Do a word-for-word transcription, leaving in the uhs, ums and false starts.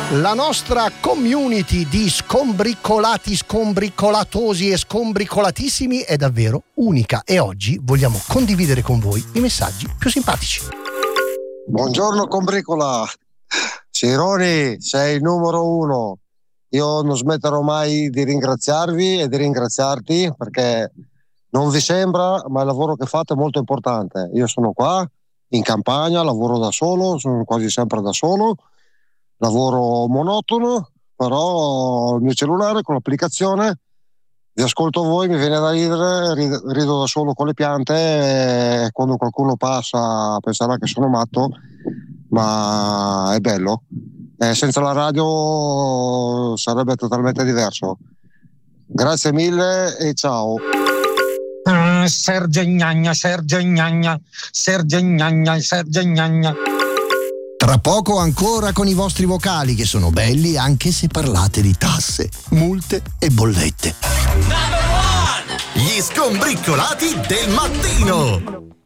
La nostra community di scombriccolati, scombriccolatosi e scombriccolatissimi è davvero unica e oggi vogliamo condividere con voi i messaggi più simpatici. Buongiorno combricola, Cironi, sei il numero uno. Io non smetterò mai di ringraziarvi e di ringraziarti perché non vi sembra, ma il lavoro che fate è molto importante. Io sono qua in campagna, lavoro da solo, sono quasi sempre da solo. Lavoro monotono, però il mio cellulare con l'applicazione vi ascolto voi, mi viene da ridere, rido da solo con le piante e quando qualcuno passa penserà che sono matto, ma è bello. Eh, senza la radio sarebbe totalmente diverso. Grazie mille e ciao. Uh, Sergio Gnagna, Sergio Gnagna, Sergio Gnagna, Sergio Gnagna. Tra poco ancora con i vostri vocali che sono belli anche se parlate di tasse, multe e bollette. Gli scombriccolati del mattino.